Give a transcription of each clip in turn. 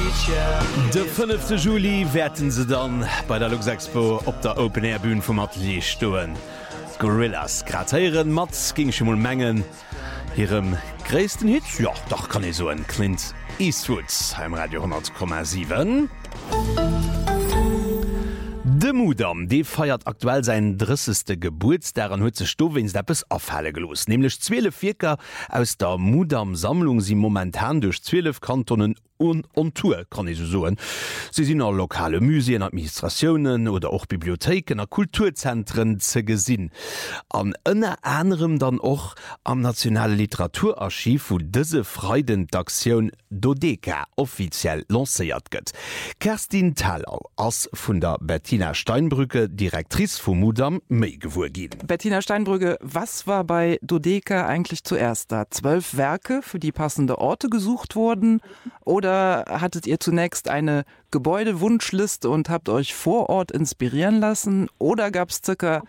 De 5. Juli werden se dann bei der Luxexpo op der Open Air Bühne vom Atelier stoen. Gorillas gratieren Matz ging schon mal Mengen. Ihrem größten Hit, ja, doch kann ich so ein Clint Eastwood im Radio 10,7. De Mudam, die feiert aktuell seinen 30. Geburtstag an heute Stoffens Deppes Aufhalle gelos. Nämlich 12 Vierker aus der Mudam-Sammlung sind momentan durch 12 Kantonen on Tour, kann ich so sagen. Sie sind auch lokale Museen, Administrationen oder auch Bibliotheken, Kulturzentren zu gesehen. An einer anderem dann auch am Nationalen Literaturarchiv, wo diese Freudendaktion Dodeka offiziell lanciert wird. Kerstin Thalau als von der Bettina Steinbrücke, Direktrice von Mudam, mitgewurgin. Bettina Steinbrücke, was war bei Dodeka eigentlich zuerst da? 12 Werke, für die passende Orte gesucht wurden? Oder hattet ihr zunächst eine Gebäudewunschliste und habt euch vor Ort inspirieren lassen? Oder gab es ca.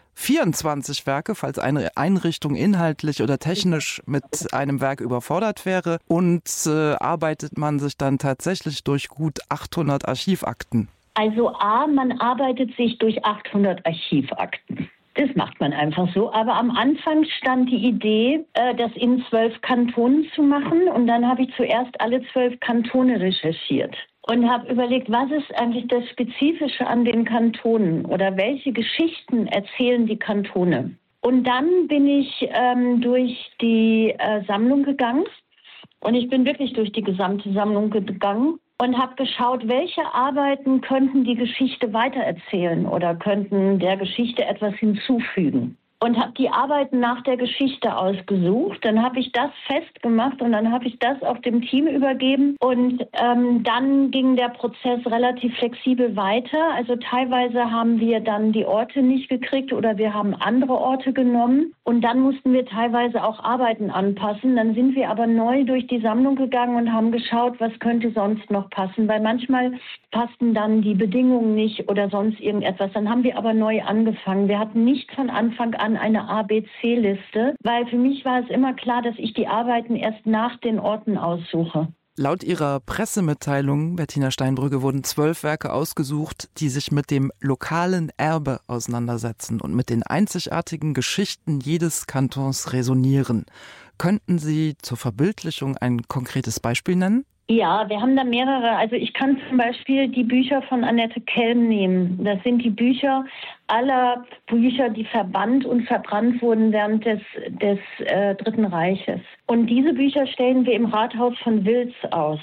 24 Werke, falls eine Einrichtung inhaltlich oder technisch mit einem Werk überfordert wäre? Und arbeitet man sich dann tatsächlich durch gut 800 Archivakten? Also man arbeitet sich durch 800 Archivakten. Das macht man einfach so. Aber am Anfang stand die Idee, das in 12 Kantonen zu machen. Und dann habe ich zuerst alle 12 Kantone recherchiert und habe überlegt, was ist eigentlich das Spezifische an den Kantonen oder welche Geschichten erzählen die Kantone. Und dann bin ich durch die Sammlung gegangen und ich bin wirklich durch die gesamte Sammlung gegangen. Und habe geschaut, welche Arbeiten könnten die Geschichte weitererzählen oder könnten der Geschichte etwas hinzufügen. Und habe die Arbeiten nach der Geschichte ausgesucht. Dann habe ich das festgemacht und dann habe ich das auch dem Team übergeben. Und dann ging der Prozess relativ flexibel weiter. Also teilweise haben wir dann die Orte nicht gekriegt oder wir haben andere Orte genommen. Und dann mussten wir teilweise auch Arbeiten anpassen. Dann sind wir aber neu durch die Sammlung gegangen und haben geschaut, was könnte sonst noch passen. Weil manchmal passten dann die Bedingungen nicht oder sonst irgendetwas. Dann haben wir aber neu angefangen. Wir hatten nicht von Anfang an eine ABC-Liste, weil für mich war es immer klar, dass ich die Arbeiten erst nach den Orten aussuche. Laut ihrer Pressemitteilung, Bettina Steinbrücke, wurden 12 Werke ausgesucht, die sich mit dem lokalen Erbe auseinandersetzen und mit den einzigartigen Geschichten jedes Kantons resonieren. Könnten Sie zur Verbildlichung ein konkretes Beispiel nennen? Ja, wir haben da mehrere. Also ich kann zum Beispiel die Bücher von Annette Kelm nehmen. Das sind die Bücher aller Bücher, die verbannt und verbrannt wurden während des Dritten Reiches. Und diese Bücher stellen wir im Rathaus von Wils aus.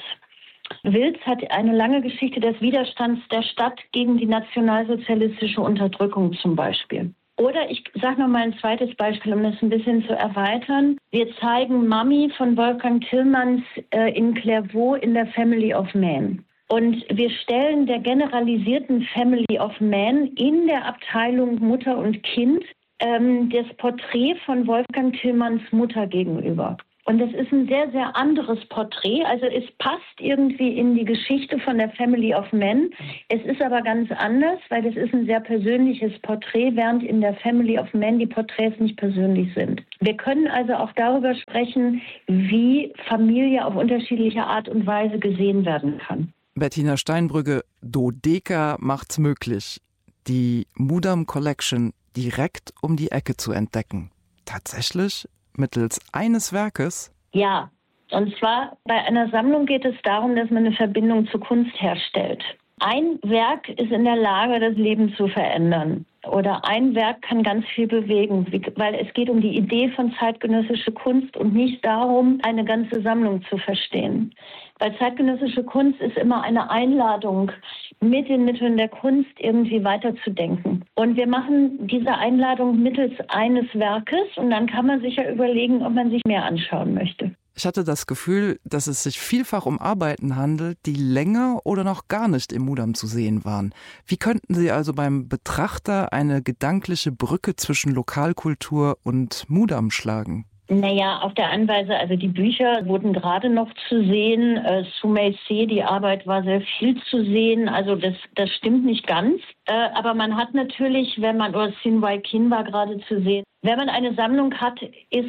Wils hat eine lange Geschichte des Widerstands der Stadt gegen die nationalsozialistische Unterdrückung zum Beispiel. Oder ich sage noch mal ein zweites Beispiel, um das ein bisschen zu erweitern. Wir zeigen Mami von Wolfgang Tillmanns in Clairvaux in der Family of Man. Und wir stellen der generalisierten Family of Man in der Abteilung Mutter und Kind das Porträt von Wolfgang Tillmanns Mutter gegenüber. Und das ist ein sehr, sehr anderes Porträt. Also es passt irgendwie in die Geschichte von der Family of Men. Es ist aber ganz anders, weil es ist ein sehr persönliches Porträt, während in der Family of Men die Porträts nicht persönlich sind. Wir können also auch darüber sprechen, wie Familie auf unterschiedliche Art und Weise gesehen werden kann. Bettina Steinbrücke, Dodeka macht's möglich, die Mudam Collection direkt um die Ecke zu entdecken. Tatsächlich? Mittels eines Werkes? Ja, und zwar bei einer Sammlung geht es darum, dass man eine Verbindung zur Kunst herstellt. Ein Werk ist in der Lage, das Leben zu verändern. Oder ein Werk kann ganz viel bewegen, weil es geht um die Idee von zeitgenössischer Kunst und nicht darum, eine ganze Sammlung zu verstehen. Weil zeitgenössische Kunst ist immer eine Einladung, mit den Mitteln der Kunst irgendwie weiterzudenken. Und wir machen diese Einladung mittels eines Werkes und dann kann man sich ja überlegen, ob man sich mehr anschauen möchte. Ich hatte das Gefühl, dass es sich vielfach um Arbeiten handelt, die länger oder noch gar nicht im Mudam zu sehen waren. Wie könnten Sie also beim Betrachter eine gedankliche Brücke zwischen Lokalkultur und Mudam schlagen? Naja, auf der einen Weise, also die Bücher wurden gerade noch zu sehen. Soumaï-C, die Arbeit war sehr viel zu sehen. Also das stimmt nicht ganz. Aber man hat natürlich, oder Sin Wai Kin war gerade zu sehen. Wenn man eine Sammlung hat,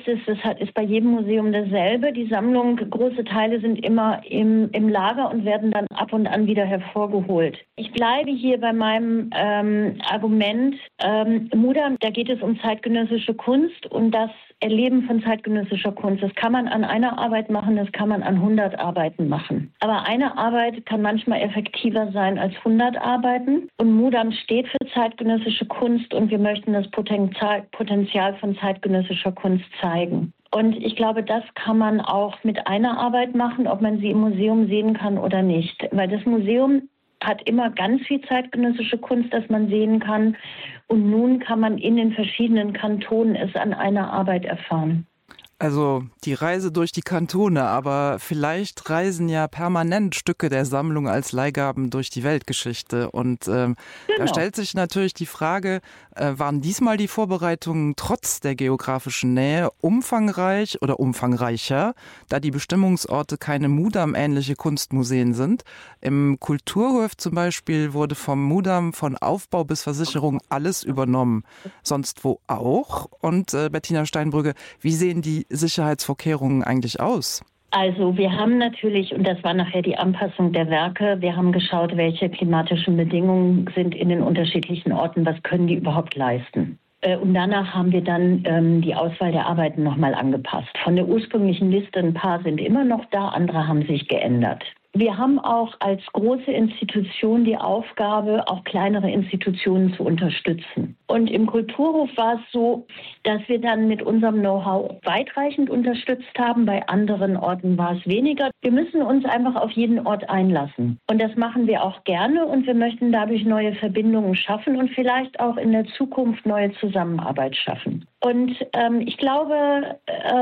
ist bei jedem Museum dasselbe. Die Sammlung, große Teile sind immer im Lager und werden dann ab und an wieder hervorgeholt. Ich bleibe hier bei meinem Argument. Mudam, da geht es um zeitgenössische Kunst und das Erleben von zeitgenössischer Kunst. Das kann man an einer Arbeit machen, das kann man an 100 Arbeiten machen. Aber eine Arbeit kann manchmal effektiver sein als 100 Arbeiten. Und Mudam steht für zeitgenössische Kunst und wir möchten das Potenzial von zeitgenössischer Kunst zeigen. Und ich glaube, das kann man auch mit einer Arbeit machen, ob man sie im Museum sehen kann oder nicht. Weil das Museum hat immer ganz viel zeitgenössische Kunst, das man sehen kann. Und nun kann man in den verschiedenen Kantonen es an einer Arbeit erfahren. Also die Reise durch die Kantone, aber vielleicht reisen ja permanent Stücke der Sammlung als Leihgaben durch die Weltgeschichte. Und Da stellt sich natürlich die Frage, waren diesmal die Vorbereitungen trotz der geografischen Nähe umfangreich oder umfangreicher, da die Bestimmungsorte keine Mudam-ähnliche Kunstmuseen sind? Im Kulturhof zum Beispiel wurde vom Mudam von Aufbau bis Versicherung alles übernommen. Sonst wo auch? Und Bettina Steinbrügge, wie sehen die Sicherheitsvorkehrungen eigentlich aus? Also wir haben natürlich, und das war nachher die Anpassung der Werke, wir haben geschaut, welche klimatischen Bedingungen sind in den unterschiedlichen Orten, was können die überhaupt leisten. Und danach haben wir dann die Auswahl der Arbeiten nochmal angepasst. Von der ursprünglichen Liste ein paar sind immer noch da, andere haben sich geändert. Wir haben auch als große Institution die Aufgabe, auch kleinere Institutionen zu unterstützen. Und im Kulturhof war es so, dass wir dann mit unserem Know-how weitreichend unterstützt haben. Bei anderen Orten war es weniger. Wir müssen uns einfach auf jeden Ort einlassen. Und das machen wir auch gerne. Und wir möchten dadurch neue Verbindungen schaffen und vielleicht auch in der Zukunft neue Zusammenarbeit schaffen. Und ich glaube,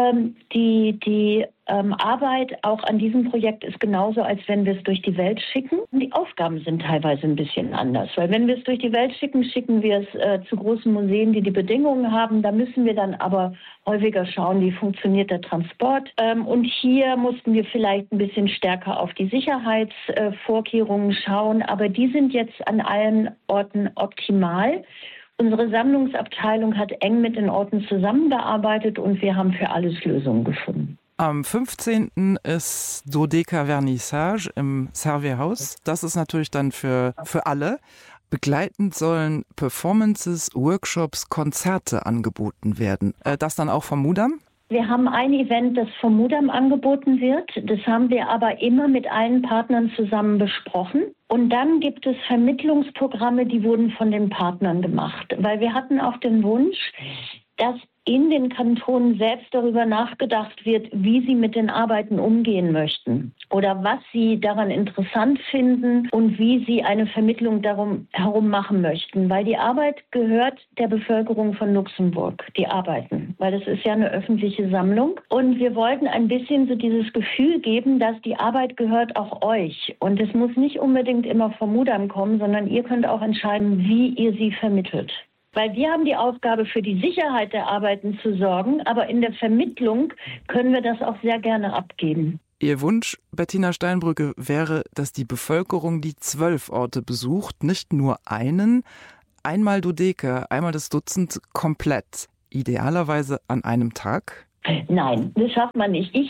die Arbeit auch an diesem Projekt ist genauso, als wenn wir es durch die Welt schicken. Und die Aufgaben sind teilweise ein bisschen anders, weil wenn wir es durch die Welt schicken, schicken wir es zu großen Museen, die Bedingungen haben. Da müssen wir dann aber häufiger schauen, wie funktioniert der Transport. Und hier mussten wir vielleicht ein bisschen stärker auf die Sicherheitsvorkehrungen schauen, aber die sind jetzt an allen Orten optimal. Unsere Sammlungsabteilung hat eng mit den Orten zusammengearbeitet und wir haben für alles Lösungen gefunden. Am 15. ist Dodeka Vernissage im Servierhaus. Das ist natürlich dann für alle. Begleitend sollen Performances, Workshops, Konzerte angeboten werden. Das dann auch vom Mudam? Wir haben ein Event, das vom Mudam angeboten wird. Das haben wir aber immer mit allen Partnern zusammen besprochen. Und dann gibt es Vermittlungsprogramme, die wurden von den Partnern gemacht. Weil wir hatten auch den Wunsch, dass in den Kantonen selbst darüber nachgedacht wird, wie sie mit den Arbeiten umgehen möchten oder was sie daran interessant finden und wie sie eine Vermittlung darum herum machen möchten. Weil die Arbeit gehört der Bevölkerung von Luxemburg, die Arbeiten, weil das ist ja eine öffentliche Sammlung. Und wir wollten ein bisschen so dieses Gefühl geben, dass die Arbeit gehört auch euch. Und es muss nicht unbedingt immer vom Mudam kommen, sondern ihr könnt auch entscheiden, wie ihr sie vermittelt. Weil wir haben die Aufgabe, für die Sicherheit der Arbeiten zu sorgen, aber in der Vermittlung können wir das auch sehr gerne abgeben. Ihr Wunsch, Bettina Steinbrügge, wäre, dass die Bevölkerung die 12 Orte besucht, nicht nur einen, einmal Dodeka, einmal das Dutzend komplett, idealerweise an einem Tag? Nein, das schafft man nicht. Ich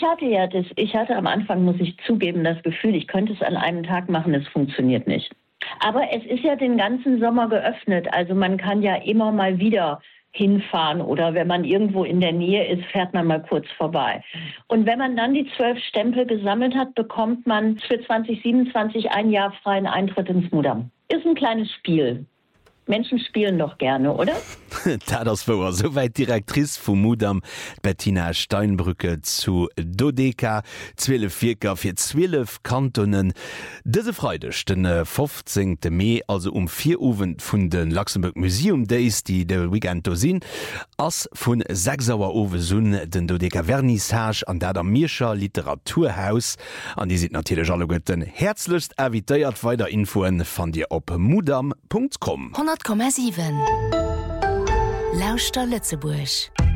hatte am Anfang, muss ich zugeben, das Gefühl, ich könnte es an einem Tag machen, es funktioniert nicht. Aber es ist ja den ganzen Sommer geöffnet, also man kann ja immer mal wieder hinfahren oder wenn man irgendwo in der Nähe ist, fährt man mal kurz vorbei. Und wenn man dann die 12 Stempel gesammelt hat, bekommt man für 2027 ein Jahr freien Eintritt ins Mudam. Ist ein kleines Spiel. Menschen spielen doch gerne, oder? Das war soweit Direktrice vom Mudam Bettina Steinbrügge zu Dodeka, 12 Vierker für 12 Kantonen. Diese Freude, den 15. Mai, also 4 Uhr von den Luxemburg Museum Days, die der Weekend da sind, als von 6 Uhr den Dodeka Vernissage an der Mirscher Literaturhaus. An die sind natürlich alle Guten herzlichst invitiert. Weiter Infoen von dir auf mudam.com. 100,7 Lauschter Lützeburg.